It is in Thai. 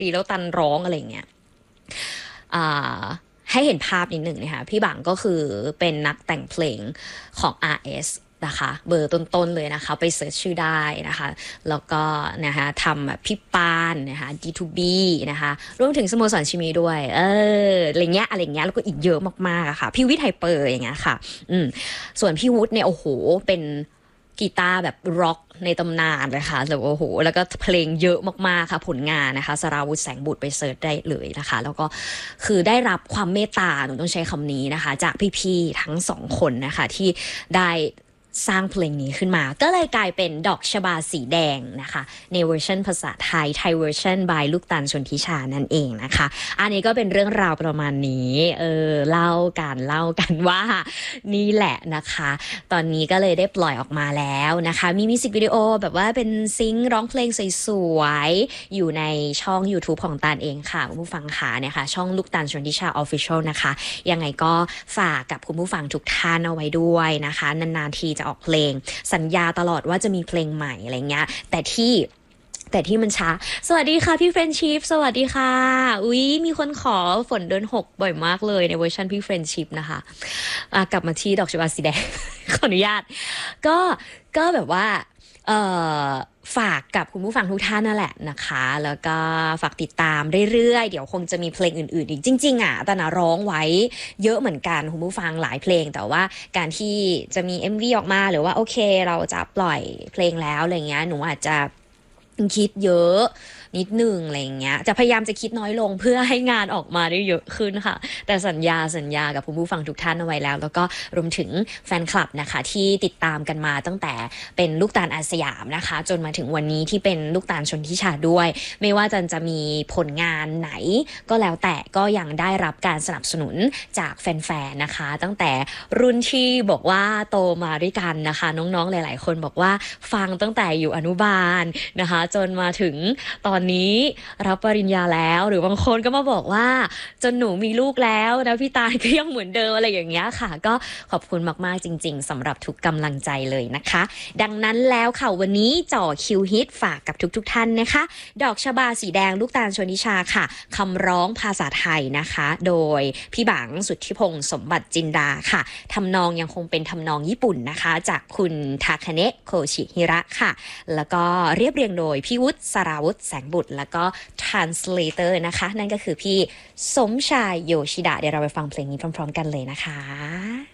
ตีแล้วตันร้องอะไรเงี้ยให้เห็นภาพนิดหนึ่งนะคะพี่บังก็คือเป็นนักแต่งเพลงของ RS นะคะเบอร์ต้นๆเลยนะคะไปเสิร์ชชื่อได้นะคะแล้วก็นะคะทำแบบพี่ปานนะคะ D2B นะคะรวมถึงสโมสรชิมีด้วยอะไรเงี้ยแล้วก็อีกเยอะมากๆอะค่ะพี่วิทย์ไฮเปอร์อย่างเงี้ยค่ะส่วนพี่วุฒิเนี่ยโอ้โหเป็นกีตาร์แบบร็อกในตำนานเลยค่ะแล้วโอ้โหแล้วก็เพลงเยอะมากๆค่ะผลงานนะคะสราวุธแสงบุตรไปเสิร์ชได้เลยนะคะแล้วก็คือได้รับความเมตตาหนูต้องใช้คำนี้นะคะจากพี่ๆทั้งสองคนนะคะที่ได้สร้างเพลงนี้ขึ้นมาก็เลยกลายเป็นดอกชบาสีแดงนะคะในเวอร์ชันภาษาไทยเวอร์ชัน by ลูกตาลชนทิชานั่นเองนะคะอันนี้ก็เป็นเรื่องราวประมาณนี้เล่ากันว่านี่แหละนะคะตอนนี้ก็เลยได้ปล่อยออกมาแล้วนะคะมีมิวสิกวิดีโอแบบว่าเป็นซิงค์ร้องเพลงสวยๆอยู่ในช่อง YouTube ของตาลเองค่ะคุณผู้ฟังค่ะเนี่ยค่ะช่องลูกตาลชนทิชา Official นะคะยังไงก็ฝากกับคุณผู้ฟังทุกท่านเอาไว้ด้วยนะคะนานๆทีจะออกเพลงสัญญาตลอดว่าจะมีเพลงใหม่อะไรเงี้ยแต่ที่มันช้าสวัสดีค่ะพี่เฟรนชิพสวัสดีค่ะอุ๊ยมีคนขอฝนเดือน6บ่อยมากเลยในเวอร์ชันพี่เฟรนชิพนะคะกลับมาที่ดอกชบาสีแดง ขออนุญาตก็แบบว่าฝากกับคุณผู้ฟังทุกท่านนั่นแหละนะคะแล้วก็ฝากติดตามเรื่อยๆเดี๋ยวคงจะมีเพลงอื่นๆอีกจริงๆตานาร้องไว้เยอะเหมือนกันคุณผู้ฟังหลายเพลงแต่ว่าการที่จะมี MV ออกมาหรือว่าโอเคเราจะปล่อยเพลงแล้วอะไรเงี้ยหนูอาจจะคิดเยอะนิดนึงอะไรเงี้ยจะพยายามจะคิดน้อยลงเพื่อให้งานออกมาได้เยอะขึ้นค่ะแต่สัญญากับคุณผู้ฟังทุกท่านเอาไว้แล้วก็รวมถึงแฟนคลับนะคะที่ติดตามกันมาตั้งแต่เป็นลูกตาลอาสยามนะคะจนมาถึงวันนี้ที่เป็นลูกตาลชนทิชาด้วยไม่ว่าจะมีผลงานไหนก็แล้วแต่ก็ยังได้รับการสนับสนุนจากแฟนๆนะคะตั้งแต่รุ่นที่บอกว่าโตมาด้วยกันนะคะน้องๆหลายๆคนบอกว่าฟังตั้งแต่อยู่อนุบาลนะคะจนมาถึงตอนนี้รับปริญญาแล้วหรือบางคนก็มาบอกว่าจนหนูมีลูกแล้วนะพี่ตาลก็ยังเหมือนเดิมอะไรอย่างเงี้ยค่ะก็ขอบคุณมากๆจริงๆสำหรับทุกกำลังใจเลยนะคะดังนั้นแล้วค่ะวันนี้จ่อคิวฮิตฝากกับทุกท่านนะคะดอกชบาสีแดงลูกตาลชนทิชาค่ะคำร้องภาษาไทยนะคะโดยพี่บังสุทธิพงศ์สมบัติจินดาค่ะทำนองยังคงเป็นทำนองญี่ปุ่นนะคะจากคุณทาคาเนะโคชิฮิระค่ะแล้วก็เรียบเรียงโดยพี่วุฒิสราวุธแสงบุตรแล้วก็ translator นะคะนั่นก็คือพี่สมชายโยชิดะเดี๋ยวเราไปฟังเพลงนี้พร้อมๆกันเลยนะคะ